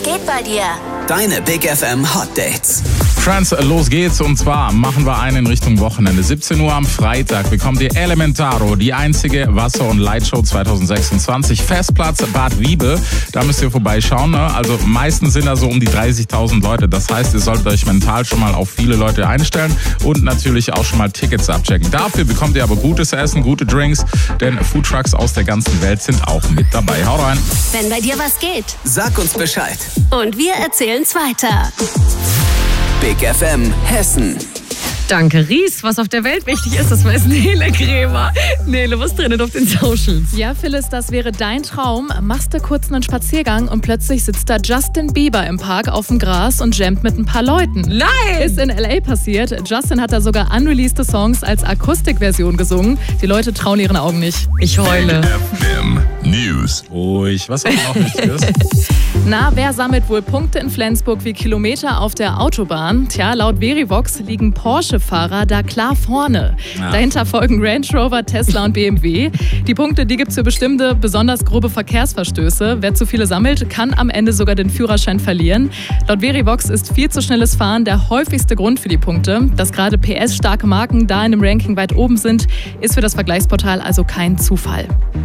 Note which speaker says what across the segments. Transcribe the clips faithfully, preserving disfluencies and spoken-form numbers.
Speaker 1: Was geht bei dir?
Speaker 2: Deine Big F M Hot Dates.
Speaker 3: Friends, los geht's. Und zwar machen wir einen in Richtung Wochenende. siebzehn Uhr am Freitag bekommt ihr Elementaro, die einzige Wasser- und Lightshow zwanzig sechsundzwanzig. Festplatz Bad Wiebe. Da müsst ihr vorbeischauen. Ne? Also meistens sind da so um die dreißigtausend Leute. Das heißt, ihr solltet euch mental schon mal auf viele Leute einstellen und natürlich auch schon mal Tickets abchecken. Dafür bekommt ihr aber gutes Essen, gute Drinks, denn Foodtrucks aus der ganzen Welt sind auch mit dabei. Haut rein.
Speaker 1: Wenn bei dir was geht.
Speaker 2: Sag uns Bescheid.
Speaker 1: Und wir erzählen's weiter.
Speaker 2: Big F M Hessen.
Speaker 4: Danke, Ries. Was auf der Welt wichtig ist, das weiß Nele Krämer. Nele, was drin auf den Socials?
Speaker 5: Ja, Phyllis, das wäre dein Traum. Machst du kurz einen Spaziergang und plötzlich sitzt da Justin Bieber im Park auf dem Gras und jammt mit ein paar Leuten.
Speaker 4: Nein!
Speaker 5: Ist in L A passiert. Justin hat da sogar unreleased Songs als Akustikversion gesungen. Die Leute trauen ihren Augen nicht.
Speaker 4: Ich heule.
Speaker 6: F M News.
Speaker 3: Ruhig, was auch noch wichtig ist.
Speaker 5: Na, wer sammelt wohl Punkte in Flensburg wie Kilometer auf der Autobahn? Tja, laut Verivox liegen Porsche-Fahrer da klar vorne.
Speaker 3: Ja.
Speaker 5: Dahinter folgen Range Rover, Tesla und B M W. Die Punkte, die gibt's für bestimmte, besonders grobe Verkehrsverstöße. Wer zu viele sammelt, kann am Ende sogar den Führerschein verlieren. Laut Verivox ist viel zu schnelles Fahren der häufigste Grund für die Punkte. Dass gerade P S-starke Marken da in dem Ranking weit oben sind, ist für das Vergleichsportal also kein Zufall.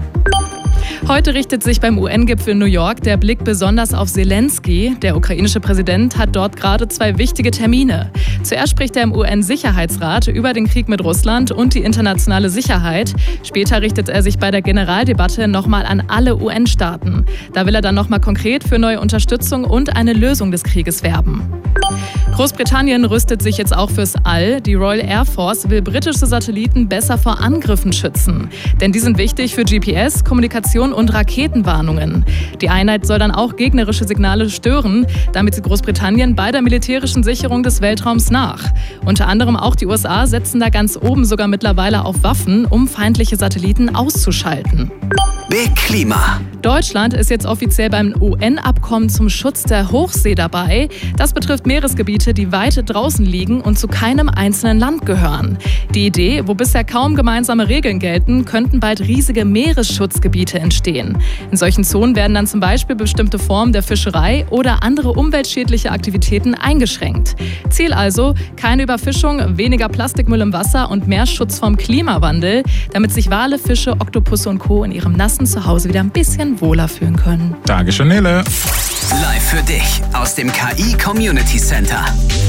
Speaker 5: Heute richtet sich beim U N-Gipfel in New York der Blick besonders auf Zelensky. Der ukrainische Präsident hat dort gerade zwei wichtige Termine. Zuerst spricht er im U N-Sicherheitsrat über den Krieg mit Russland und die internationale Sicherheit. Später richtet er sich bei der Generaldebatte nochmal an alle U N-Staaten. Da will er dann nochmal konkret für neue Unterstützung und eine Lösung des Krieges werben. Großbritannien rüstet sich jetzt auch fürs All. Die Royal Air Force will britische Satelliten besser vor Angriffen schützen. Denn die sind wichtig für G P S, Kommunikation und Raketenwarnungen. Die Einheit soll dann auch gegnerische Signale stören. Damit sieht Großbritannien bei der militärischen Sicherung des Weltraums nach. Unter anderem auch die U S A setzen da ganz oben sogar mittlerweile auf Waffen, um feindliche Satelliten auszuschalten.
Speaker 2: Big Klima.
Speaker 5: Deutschland ist jetzt offiziell beim U N-Abkommen zum Schutz der Hochsee dabei. Das betrifft Meeresgebiete, die weit draußen liegen und zu keinem einzelnen Land gehören. Die Idee, wo bisher kaum gemeinsame Regeln gelten, könnten bald riesige Meeresschutzgebiete entstehen. In solchen Zonen werden dann zum Beispiel bestimmte Formen der Fischerei oder andere umweltschädliche Aktivitäten eingeschränkt. Ziel also, keine Überfischung, weniger Plastikmüll im Wasser und mehr Schutz vom Klimawandel, damit sich Wale, Fische, Oktopusse und Co. in ihrem nassen Zuhause wieder ein bisschen wohler fühlen können.
Speaker 3: Dankeschön, Nele.
Speaker 2: Live für dich aus dem K I Community Center.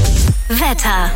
Speaker 1: Wetter.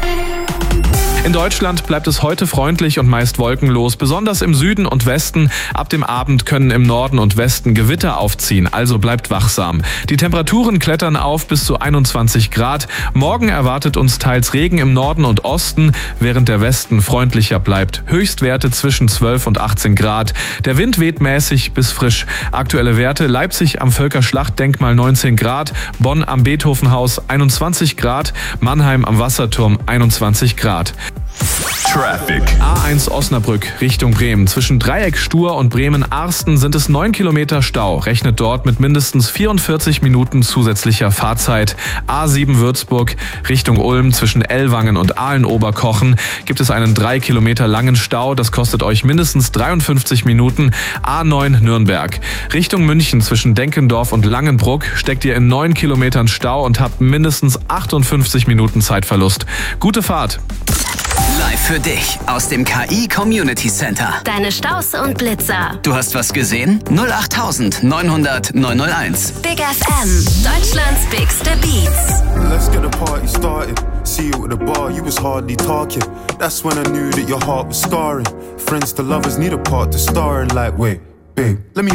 Speaker 7: In Deutschland bleibt es heute freundlich und meist wolkenlos, besonders im Süden und Westen. Ab dem Abend können im Norden und Westen Gewitter aufziehen, also bleibt wachsam. Die Temperaturen klettern auf bis zu einundzwanzig Grad. Morgen erwartet uns teils Regen im Norden und Osten, während der Westen freundlicher bleibt. Höchstwerte zwischen zwölf und achtzehn Grad. Der Wind weht mäßig bis frisch. Aktuelle Werte: Leipzig am Völkerschlachtdenkmal neunzehn Grad, Bonn am Beethovenhaus einundzwanzig Grad, Mannheim am Wasserturm einundzwanzig Grad.
Speaker 6: Traffic.
Speaker 7: A eins Osnabrück Richtung Bremen. Zwischen Dreieck Stur und Bremen-Arsten sind es neun Kilometer Stau. Rechnet dort mit mindestens vierundvierzig Minuten zusätzlicher Fahrzeit. A sieben Würzburg Richtung Ulm. Zwischen Ellwangen und Aalen-Oberkochen gibt es einen drei Kilometer langen Stau. Das kostet euch mindestens dreiundfünfzig Minuten. A neun Nürnberg Richtung München. Zwischen Denkendorf und Langenbruck steckt ihr in neun Kilometern Stau und habt mindestens achtundfünfzig Minuten Zeitverlust. Gute Fahrt!
Speaker 2: Live für dich aus dem K I Community Center.
Speaker 1: Deine Staus und Blitzer.
Speaker 2: Du hast was gesehen? null acht neun null null neun null eins.
Speaker 1: Big F M. Deutschlands bigste Beats.
Speaker 8: Let's get the party started. See you at the bar, you was hardly talking. That's when I knew that your heart was scarring. Friends to lovers need a part to star in. Like, wait, babe, let me